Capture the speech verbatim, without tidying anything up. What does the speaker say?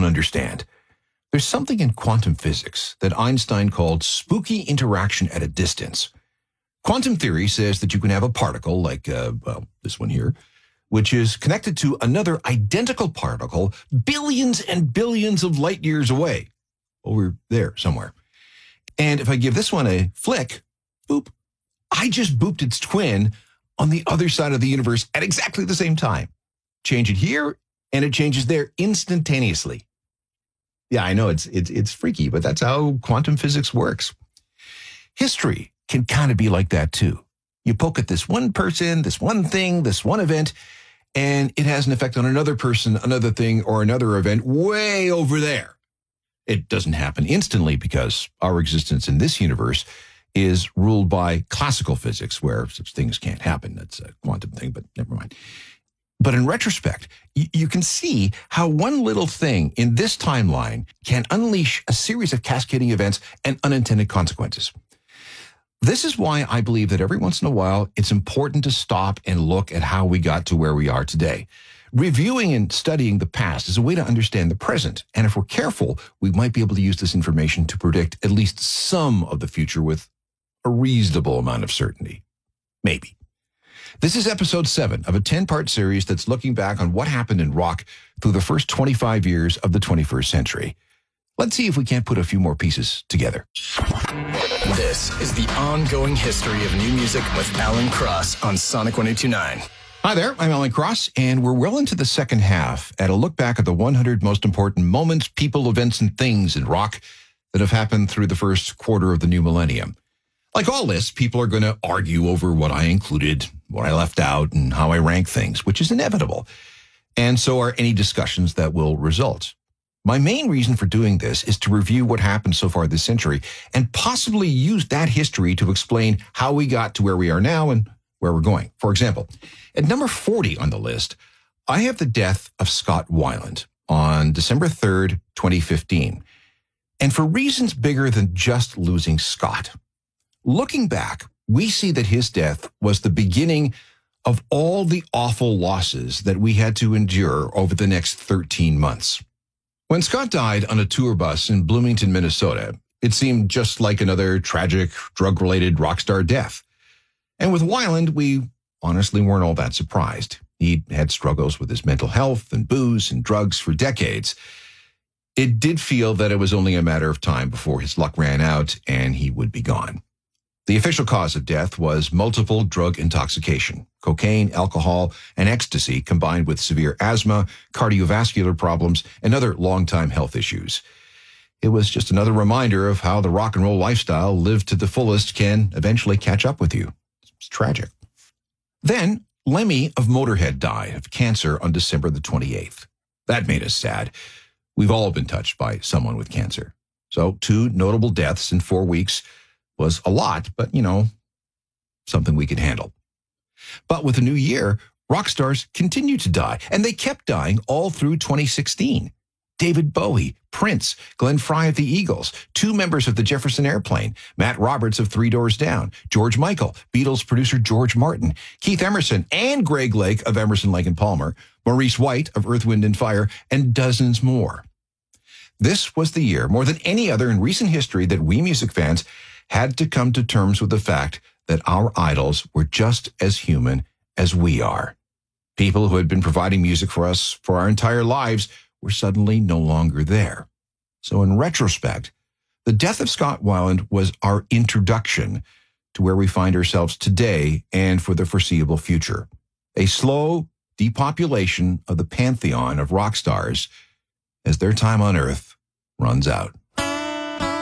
understand. There's something in quantum physics that Einstein called spooky interaction at a distance. Quantum theory says that you can have a particle like, uh, well, this one here, which is connected to another identical particle billions and billions of light years away, over there somewhere. And if I give this one a flick, boop, I just booped its twin on the other side of the universe at exactly the same time. Change it here, and it changes there instantaneously. Yeah, I know it's it's it's freaky, but that's how quantum physics works. History can kind of be like that too. You poke at this one person, this one thing, this one event, and it has an effect on another person, another thing, or another event way over there. It doesn't happen instantly because our existence in this universe is ruled by classical physics, where such things can't happen. That's a quantum thing, but never mind. But in retrospect, y- you can see how one little thing in this timeline can unleash a series of cascading events and unintended consequences. This is why I believe that every once in a while, it's important to stop and look at how we got to where we are today. Reviewing and studying the past is a way to understand the present. And if we're careful, we might be able to use this information to predict at least some of the future with a reasonable amount of certainty. Maybe. This is episode seven of a ten-part series that's looking back on what happened in rock through the first twenty-five years of the twenty-first century. Let's see if we can't put a few more pieces together. This is the ongoing history of new music with Alan Cross on Sonic one oh two nine. Hi there, I'm Alan Cross, and we're well into the second half at a look back at the one hundred most important moments, people, events, and things in rock that have happened through the first quarter of the new millennium. Like all lists, people are going to argue over what I included, what I left out, and how I rank things, which is inevitable. And so are any discussions that will result. My main reason for doing this is to review what happened so far this century and possibly use that history to explain how we got to where we are now and where we're going. For example, at number forty on the list, I have the death of Scott Weiland on December third, twenty fifteen. And for reasons bigger than just losing Scott. Looking back, we see that his death was the beginning of all the awful losses that we had to endure over the next thirteen months. When Scott died on a tour bus in Bloomington, Minnesota, it seemed just like another tragic, drug-related rock star death. And with Weiland, we honestly weren't all that surprised. He'd had struggles with his mental health and booze and drugs for decades. It did feel that it was only a matter of time before his luck ran out and he would be gone. The official cause of death was multiple drug intoxication, cocaine, alcohol, and ecstasy combined with severe asthma, cardiovascular problems, and other long-time health issues. It was just another reminder of how the rock and roll lifestyle lived to the fullest can eventually catch up with you. It's tragic. Then, Lemmy of Motorhead died of cancer on December the twenty-eighth. That made us sad. We've all been touched by someone with cancer. So, two notable deaths in four weeks was a lot, but, you know, something we could handle. But with the new year, rock stars continued to die, and they kept dying all through twenty sixteen. David Bowie, Prince, Glenn Frey of the Eagles, two members of the Jefferson Airplane, Matt Roberts of Three Doors Down, George Michael, Beatles producer George Martin, Keith Emerson and Greg Lake of Emerson, Lake and Palmer, Maurice White of Earth, Wind and Fire, and dozens more. This was the year, more than any other in recent history, that we music fans had to come to terms with the fact that our idols were just as human as we are. People who had been providing music for us for our entire lives were suddenly no longer there. So in retrospect, the death of Scott Weiland was our introduction to where we find ourselves today and for the foreseeable future. A slow depopulation of the pantheon of rock stars as their time on Earth runs out.